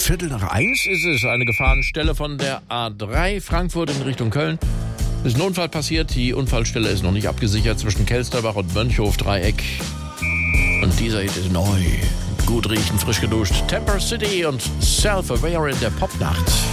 1:15 ist es. Eine Gefahrenstelle von der A3 Frankfurt in Richtung Köln. Ist ein Unfall passiert. Die Unfallstelle ist noch nicht abgesichert zwischen Kelsterbach und Mönchhof-Dreieck. Und dieser Hit ist neu. Gut riechen, frisch geduscht. Temper City und Self-Aware in der Popnacht.